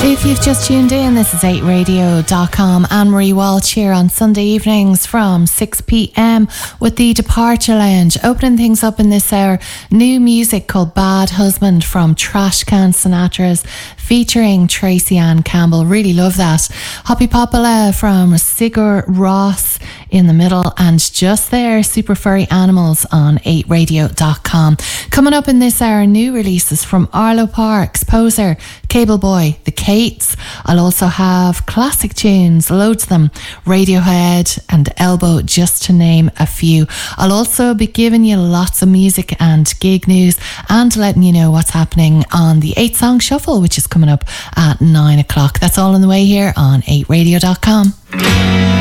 If you've just tuned in, this is 8radio.com. Anne-Marie Walsh here on Sunday evenings from 6 p.m. with the Departure Lounge. Opening things up in this hour, new music called Bad Husband from Trash Can Sinatras, featuring Tracy Ann Campbell. Really love that. Hoppy Popola from Sigur Rós in the middle, and just there, Super Furry Animals on 8radio.com. Coming up in this hour, new releases from Arlo Parks, Poser, Cable Boy, The Kates. I'll also have classic tunes, loads of them, Radiohead and Elbow, just to name a few. I'll also be giving you lots of music and gig news and letting you know what's happening on the 8-song shuffle, which is coming up at 9 o'clock. That's all on the way here on 8radio.com.